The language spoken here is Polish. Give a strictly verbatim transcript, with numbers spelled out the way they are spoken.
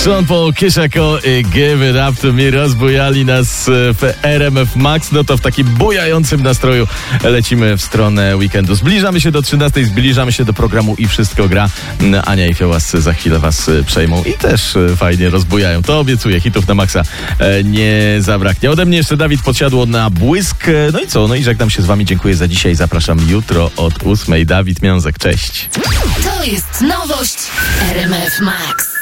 Sean Paul, Kishako i Give It Up To Me rozbujali nas w R M F Max. No to w takim bujającym nastroju lecimy w stronę weekendu. Zbliżamy się do trzynastej, zbliżamy się do programu I Wszystko Gra. Ania i Fiołas za chwilę was przejmą i też fajnie rozbujają. To obiecuję, hitów na maksa nie zabraknie. Ode mnie jeszcze Dawid Podsiadło na błysk. No i co? No i żegnam się z wami. Dziękuję za dzisiaj. Zapraszam jutro od ósmej. Dawid Miązek. Cześć. To jest nowość R M F Max.